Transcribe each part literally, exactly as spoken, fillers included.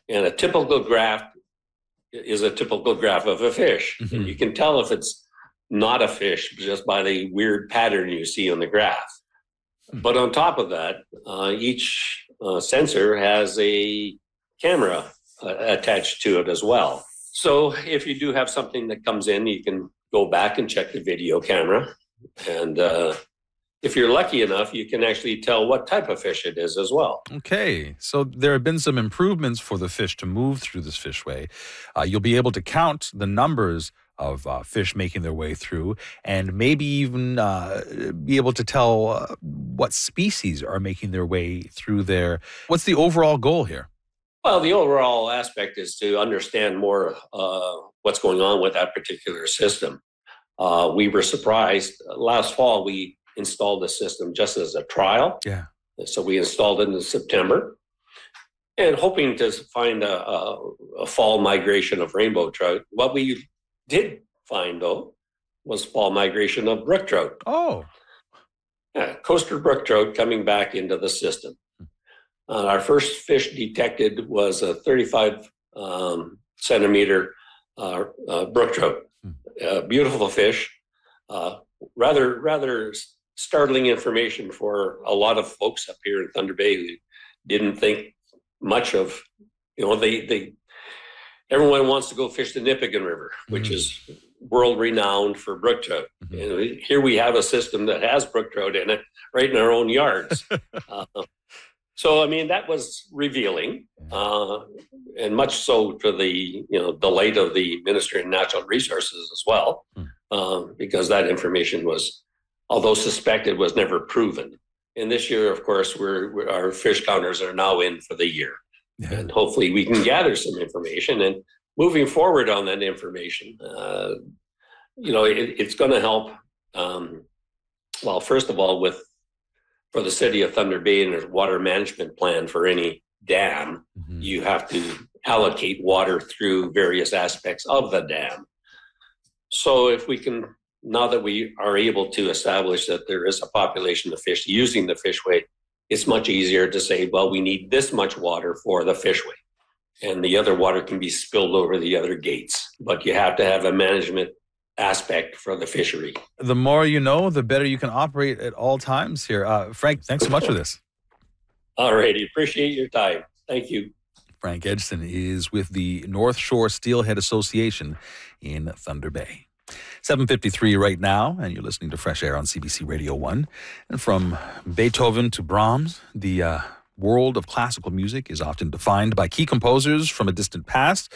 And a typical graph is a typical graph of a fish. Mm-hmm. And you can tell if it's not a fish just by the weird pattern you see on the graph. Mm-hmm. But on top of that, uh, each uh, sensor has a camera uh, attached to it as well. So if you do have something that comes in, you can go back and check the video camera. And uh, if you're lucky enough, you can actually tell what type of fish it is as well. Okay, so there have been some improvements for the fish to move through this fishway. Uh, you'll be able to count the numbers of uh, fish making their way through, and maybe even uh, be able to tell uh, what species are making their way through there. What's the overall goal here? Well, the overall aspect is to understand more uh, what's going on with that particular system. Uh, we were surprised. Last fall, we installed the system just as a trial. Yeah. So we installed it in September and hoping to find a, a, a fall migration of rainbow trout. What we did find, though, was fall migration of brook trout. Oh. Yeah, coastal brook trout coming back into the system. Uh, our first fish detected was a thirty-five um, centimeter uh, uh, brook trout. Uh, beautiful fish. Uh, rather, rather startling information for a lot of folks up here in Thunder Bay who didn't think much of, you know, they, they, everyone wants to go fish the Nipigon River, which mm-hmm. is world renowned for brook trout. Mm-hmm. And we, here we have a system that has brook trout in it right in our own yards. uh, so, I mean, that was revealing, uh, and much so to the, you know, delight of the Ministry of Natural Resources as well, mm-hmm. um, because that information was, although suspected, was never proven. And this year, of course, we're, we're our fish counters are now in for the year. Yeah. And hopefully we can gather some information. And moving forward on that information, uh, you know, it, it's going to help, um, well, first of all, with for the city of Thunder Bay and there's water management plan for any dam, mm-hmm. you have to allocate water through various aspects of the dam. So if we can, now that we are able to establish that there is a population of fish using the fishway, it's much easier to say, well, we need this much water for the fishway. And the other water can be spilled over the other gates. But you have to have a management aspect for the fishery. The more you know, the better you can operate at all times here. Uh, Frank, thanks so much for this. All righty. Appreciate your time. Thank you. Frank Edgson is with the North Shore Steelhead Association in Thunder Bay. seven fifty-three right now, and you're listening to Fresh Air on C B C Radio one. And from Beethoven to Brahms, the uh, world of classical music is often defined by key composers from a distant past.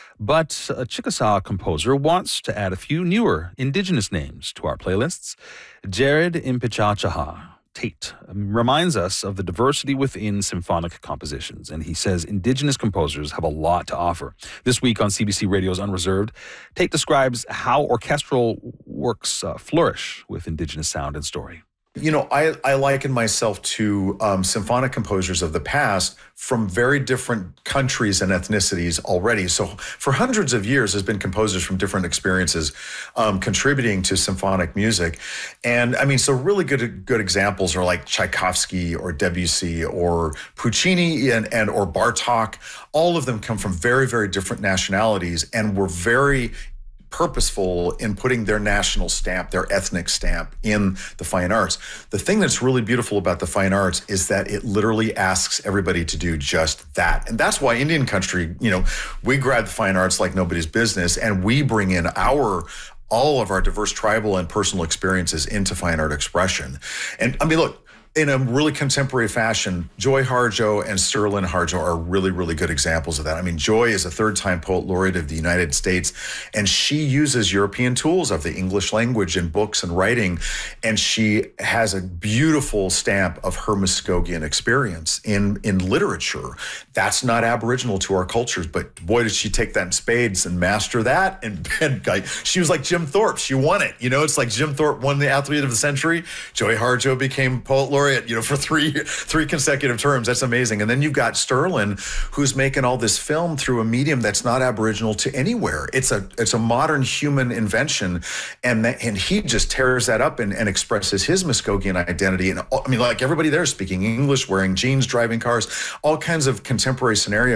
But a Chickasaw composer wants to add a few newer indigenous names to our playlists. Jared Impichachaha Tate reminds us of the diversity within symphonic compositions, and he says indigenous composers have a lot to offer. This week on C B C Radio's Unreserved, Tate describes how orchestral works uh, flourish with indigenous sound and story. You know, I, I liken myself to um, symphonic composers of the past from very different countries and ethnicities already. So for hundreds of years, there's been composers from different experiences um, contributing to symphonic music. And I mean, so really good good examples are like Tchaikovsky or Debussy or Puccini and, and or Bartok. All of them come from very, very different nationalities and were very purposeful in putting their national stamp, their ethnic stamp in the fine arts. The thing that's really beautiful about the fine arts is that it literally asks everybody to do just that. And that's why Indian country, you know, we grab the fine arts like nobody's business, and we bring in our all of our diverse tribal and personal experiences into fine art expression. And I mean, look, in a really contemporary fashion, Joy Harjo and Sterling Harjo are really, really good examples of that. I mean, Joy is a third-time poet laureate of the United States, and she uses European tools of the English language in books and writing, and she has a beautiful stamp of her Muskogean experience in, in literature. That's not Aboriginal to our cultures, but boy, did she take that in spades and master that. And, and like, she was like Jim Thorpe. She won it. You know, it's like Jim Thorpe won the Athlete of the Century. Joy Harjo became poet laureate, you know, for three three consecutive terms. That's amazing. And then you've got Sterling, who's making all this film through a medium that's not Aboriginal to anywhere. It's a it's a modern human invention, and that, and he just tears that up and, and expresses his Muskogean identity. And I mean, like everybody there speaking English, wearing jeans, driving cars, all kinds of contemporary scenarios.